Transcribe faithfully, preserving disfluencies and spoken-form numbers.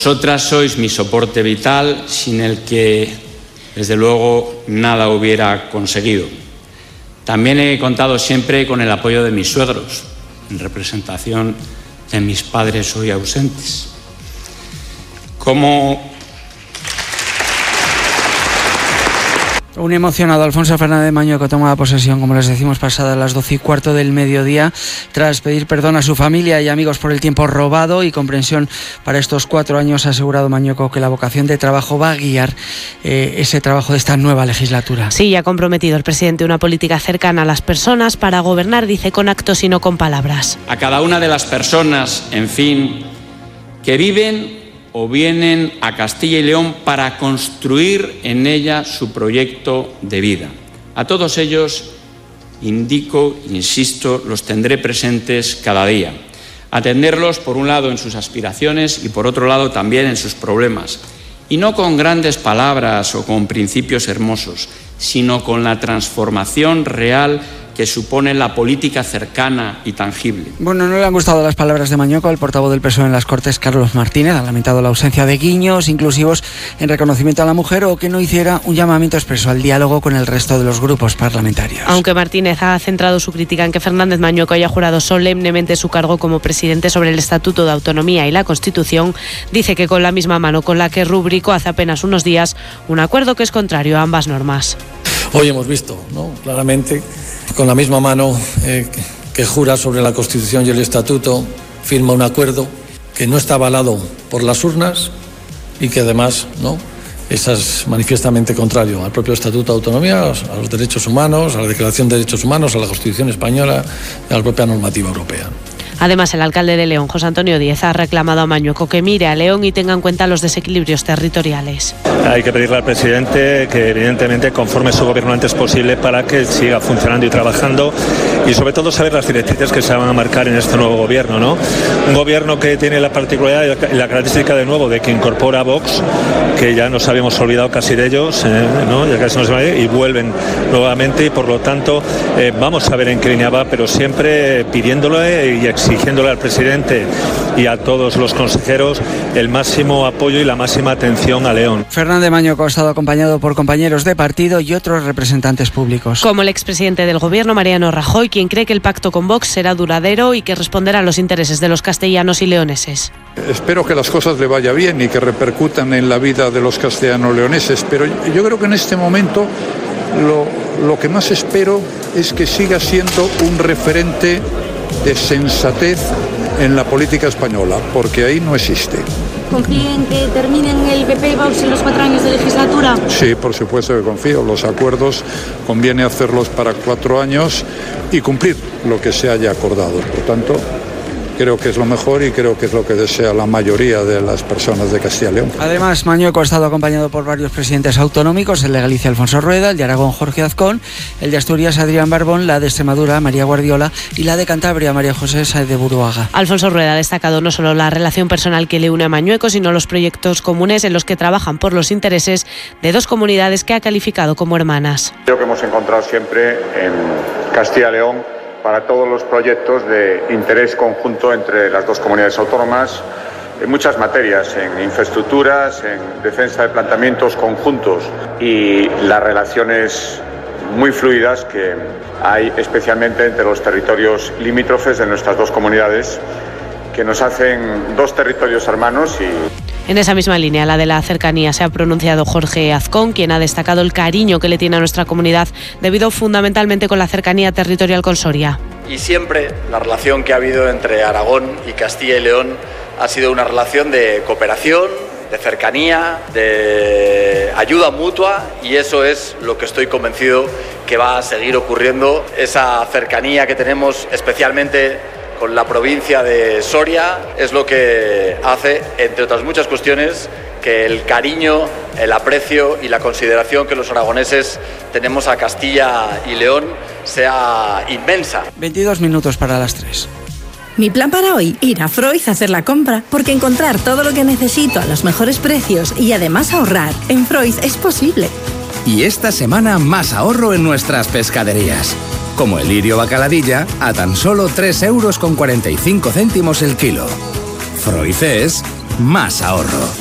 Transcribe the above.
Vosotras sois mi soporte vital, sin el que, desde luego, nada hubiera conseguido. También he contado siempre con el apoyo de mis suegros, en representación de mis padres hoy ausentes. Como Un emocionado Alfonso Fernández Mañueco toma posesión, como les decimos, pasadas las doce y cuarto del mediodía, tras pedir perdón a su familia y amigos por el tiempo robado y comprensión para estos cuatro años. Ha asegurado Mañueco que la vocación de trabajo va a guiar eh, ese trabajo de esta nueva legislatura. Sí, ha comprometido el presidente una política cercana a las personas para gobernar, dice, con actos y no con palabras. A cada una de las personas, en fin, que viven o vienen a Castilla y León para construir en ella su proyecto de vida. A todos ellos, indico, insisto, los tendré presentes cada día. Atenderlos, por un lado, en sus aspiraciones y, por otro lado, también en sus problemas. Y no con grandes palabras o con principios hermosos, sino con la transformación real que supone la política cercana y tangible. Bueno, no le han gustado las palabras de Mañueco. El portavoz del P S O E en las Cortes, Carlos Martínez, ha lamentado la ausencia de guiños inclusivos en reconocimiento a la mujer o que no hiciera un llamamiento expreso al diálogo con el resto de los grupos parlamentarios. Aunque Martínez ha centrado su crítica en que Fernández Mañueco haya jurado solemnemente su cargo como presidente sobre el Estatuto de Autonomía y la Constitución, dice que con la misma mano con la que rubricó hace apenas unos días un acuerdo que es contrario a ambas normas. Hoy hemos visto, ¿no?, claramente, con la misma mano eh, que jura sobre la Constitución y el Estatuto, firma un acuerdo que no está avalado por las urnas y que además, ¿no?, es manifiestamente contrario al propio Estatuto de Autonomía, a los derechos humanos, a la Declaración de Derechos Humanos, a la Constitución española y a la propia normativa europea. Además, el alcalde de León, José Antonio Díez, ha reclamado a Mañueco que mire a León y tenga en cuenta los desequilibrios territoriales. Hay que pedirle al presidente que, evidentemente, conforme su gobierno lo antes posible para que siga funcionando y trabajando, y sobre todo saber las directrices que se van a marcar en este nuevo gobierno, ¿no? Un gobierno que tiene la particularidad y la característica, de nuevo, de que incorpora a Vox, que ya nos habíamos olvidado casi de ellos, eh, ¿no?, ya casi nos y vuelven nuevamente, y por lo tanto eh, vamos a ver en qué línea va, pero siempre pidiéndole y exigiendo exigiéndole al presidente y a todos los consejeros el máximo apoyo y la máxima atención a León. Fernández Mañueco ha estado acompañado por compañeros de partido y otros representantes públicos. Como el expresidente del Gobierno, Mariano Rajoy, quien cree que el pacto con Vox será duradero y que responderá a los intereses de los castellanos y leoneses. Espero que las cosas le vaya bien y que repercutan en la vida de los castellano-leoneses, pero yo creo que en este momento lo, lo que más espero es que siga siendo un referente de sensatez en la política española, porque ahí no existe. ¿Confía en que terminen el P P y Vox en los cuatro años de legislatura? Sí, por supuesto que confío. Los acuerdos conviene hacerlos para cuatro años y cumplir lo que se haya acordado. Por tanto, creo que es lo mejor y creo que es lo que desea la mayoría de las personas de Castilla y León. Además, Mañueco ha estado acompañado por varios presidentes autonómicos, el de Galicia, Alfonso Rueda, el de Aragón, Jorge Azcón, el de Asturias, Adrián Barbón, la de Extremadura, María Guardiola, y la de Cantabria, María José Sáez de Buruaga. Alfonso Rueda ha destacado no solo la relación personal que le une a Mañueco, sino los proyectos comunes en los que trabajan por los intereses de dos comunidades que ha calificado como hermanas. Creo que hemos encontrado siempre en Castilla y León para todos los proyectos de interés conjunto entre las dos comunidades autónomas, en muchas materias, en infraestructuras, en defensa de planteamientos conjuntos y las relaciones muy fluidas que hay especialmente entre los territorios limítrofes de nuestras dos comunidades, que nos hacen dos territorios hermanos. Y en esa misma línea, la de la cercanía, se ha pronunciado Jorge Azcón, quien ha destacado el cariño que le tiene a nuestra comunidad debido fundamentalmente con la cercanía territorial con Soria. Y siempre la relación que ha habido entre Aragón y Castilla y León ha sido una relación de cooperación, de cercanía, de ayuda mutua, y eso es lo que estoy convencido que va a seguir ocurriendo. Esa cercanía que tenemos especialmente con la provincia de Soria es lo que hace, entre otras muchas cuestiones, que el cariño, el aprecio y la consideración que los aragoneses tenemos a Castilla y León sea inmensa. veintidós minutos para las tres. Mi plan para hoy, ir a Freud a hacer la compra, porque encontrar todo lo que necesito a los mejores precios y además ahorrar en Freud es posible. Y esta semana más ahorro en nuestras pescaderías. Como el lirio bacaladilla a tan solo tres euros con cuarenta y cinco céntimos el kilo. Freud es más ahorro.